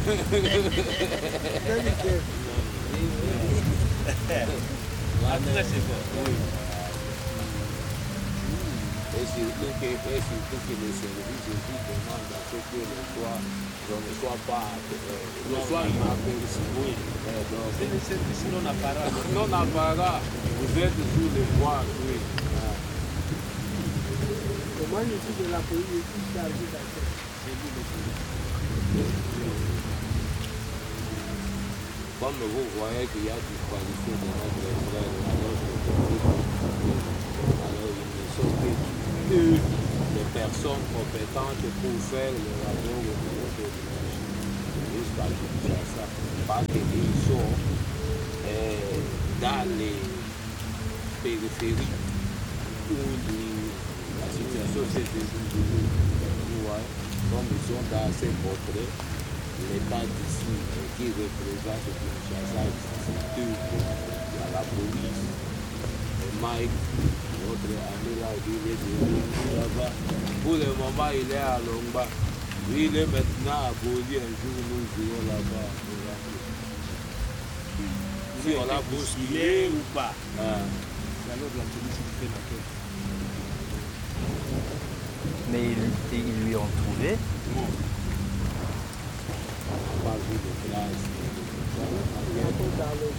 Après, c'est bon. Oui. Et surtout que le service aussi demande à ce que le soir, on ne soit pas inaperçu. Oui. C'est le service non apparent. Non apparent, vous êtes sous les voies, oui. Moi, je suis de la police, je suis chargé d'affaires. Comme vous voyez qu'il y a disparition de notre frère, alors ils ne sont que peu de personnes compétentes pour faire le rapport au niveau de l'image. Jusqu'à Kinshasa. Parce qu'ils sont dans les périphéries où la situation s'est déroulée. Comme ils sont dans ces portraits, l'État d'ici qui représente Kinshasa, il y a la police, et Mike, notre ami là, il est là-bas. Pour le moment, il est à Longba. Lui, il est maintenant à Boli, un jour nous irons là-bas. Si on l'a bousculé ou pas. C'est alors la police qui fait la tête. Mais ils lui ont trouvé. Pas vu de place.